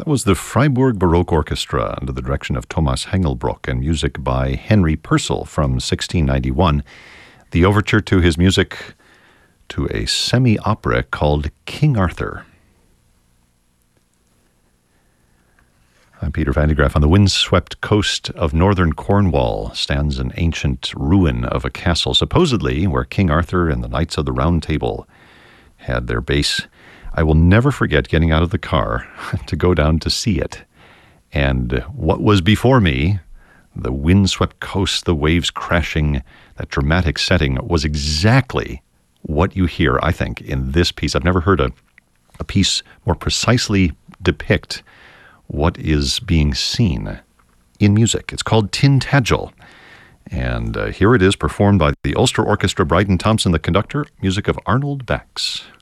was the Freiburg Baroque Orchestra under the direction of Thomas Hengelbrock and music by Henry Purcell from 1691. The overture to his music to a semi-opera called King Arthur. I'm Peter Van de Graaff. On the windswept coast of northern Cornwall stands an ancient ruin of a castle, supposedly where King Arthur and the Knights of the Round Table had their base. I will never forget getting out of the car to go down to see it. And what was before me, the windswept coast, the waves crashing, that dramatic setting, was exactly what you hear, I think, in this piece. I've never heard a piece more precisely depict what is being seen in music. It's called Tintagel. And here it is, performed by the Ulster Orchestra, Bryden Thompson, the conductor, music of Arnold Bax.